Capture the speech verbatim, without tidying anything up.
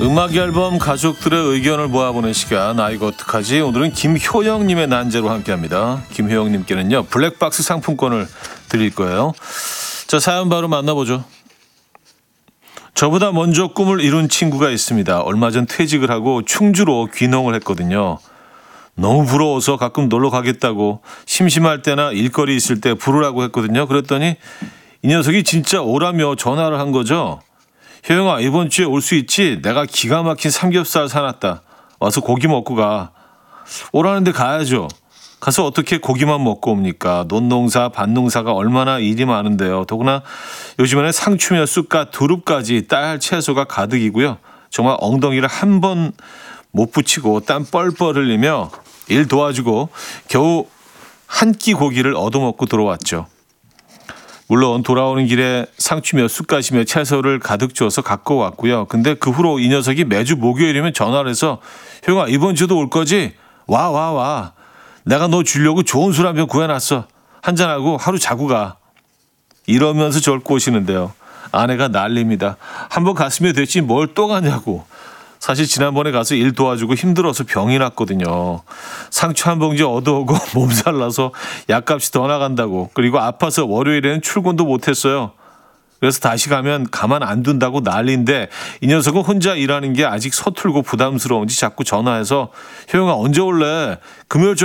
음악 앨범 가족들의 의견을 모아보는 시간. 아 이거 어떡하지? 오늘은 김효영님의 난제로 함께합니다. 김효영님께는요 블랙박스 상품권을 드릴 거예요. 자, 사연 바로 만나보죠. 저보다 먼저 꿈을 이룬 친구가 있습니다. 얼마 전 퇴직을 하고 충주로 귀농을 했거든요. 너무 부러워서 가끔 놀러 가겠다고 심심할 때나 일거리 있을 때 부르라고 했거든요. 그랬더니 이 녀석이 진짜 오라며 전화를 한 거죠. 효영아, 이번 주에 올 수 있지? 내가 기가 막힌 삼겹살 사놨다. 와서 고기 먹고 가. 오라는데 가야죠. 가서 어떻게 고기만 먹고 옵니까? 논농사, 밭농사가 얼마나 일이 많은데요. 더구나 요즘에는 상추며 쑥갓, 두릅까지 따야 할 채소가 가득이고요. 정말 엉덩이를 한 번 못 붙이고 땀 뻘뻘 흘리며 일 도와주고 겨우 한 끼 고기를 얻어먹고 들어왔죠. 물론 돌아오는 길에 상추며 쑥갓이며 채소를 가득 주어서 갖고 왔고요. 근데 그 후로 이 녀석이 매주 목요일이면 전화를 해서 효영아, 이번 주도 올 거지? 와, 와, 와. 내가 너 주려고 좋은 술 한 병 구해놨어. 한잔하고 하루 자고 가. 이러면서 절 꼬시는데요. 아내가 난립니다. 한번 갔으면 됐지 뭘 또 가냐고. 사실 지난번에 가서 일 도와주고 힘들어서 병이 났거든요. 상추 한 봉지 얻어오고 몸살 나서 약값이 더 나간다고. 그리고 아파서 월요일에는 출근도 못했어요. 그래서 다시 가면 가만 안 둔다고 난리인데 이 녀석은 혼자 일하는 게 아직 서툴고 부담스러운지 자꾸 전화해서 효영아 언제 올래? 금요일